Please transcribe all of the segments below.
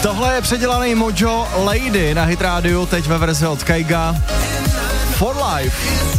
Tohle je předělaný Mojo Lady na Hit Radio, teď ve verzi od Kaiga. For Life.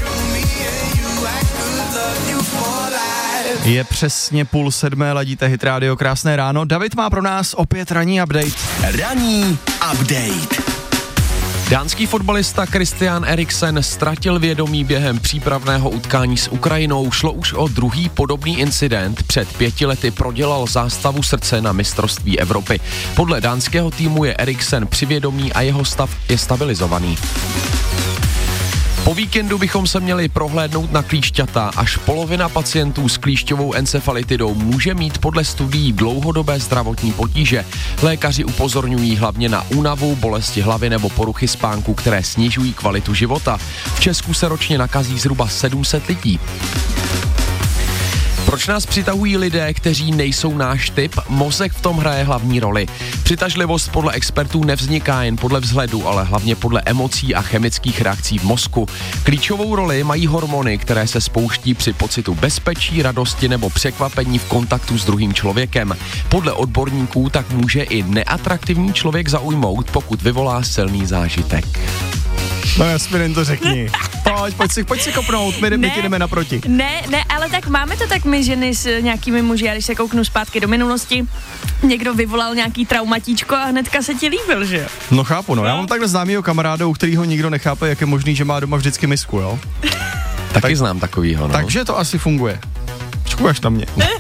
Je přesně 6:30, ladíte Hit Radio, krásné ráno. David má pro nás opět ranní update. Ranní update. Dánský fotbalista Christian Eriksen ztratil vědomí během přípravného utkání s Ukrajinou. Šlo už o druhý podobný incident. Před 5 lety prodělal zástavu srdce na mistrovství Evropy. Podle dánského týmu je Eriksen při vědomí a jeho stav je stabilizovaný. Po víkendu bychom se měli prohlédnout na klíšťata. Až polovina pacientů s klíšťovou encefalitidou může mít podle studií dlouhodobé zdravotní potíže. Lékaři upozorňují hlavně na únavu, bolesti hlavy nebo poruchy spánku, které snižují kvalitu života. V Česku se ročně nakazí zhruba 700 lidí. Proč nás přitahují lidé, kteří nejsou náš typ? Mozek v tom hraje hlavní roli. Přitažlivost podle expertů nevzniká jen podle vzhledu, ale hlavně podle emocí a chemických reakcí v mozku. Klíčovou roli mají hormony, které se spouští při pocitu bezpečí, radosti nebo překvapení v kontaktu s druhým člověkem. Podle odborníků tak může i neatraktivní člověk zaujmout, pokud vyvolá silný zážitek. No Jasmin, to řekni. Pojď si kopnout, my ti jdeme naproti. Ne, ale tak máme to tak my ženy s nějakými muži, a když se kouknu zpátky do minulosti, někdo vyvolal nějaký traumatíčko a hnedka se ti líbil, že jo? No chápu, no. Já mám takhle známýho kamaráda, u kterého nikdo nechápe, jak je možný, že má doma vždycky misku, jo? Taky znám takovýho, no. Takže to asi funguje. Čekuš na mě.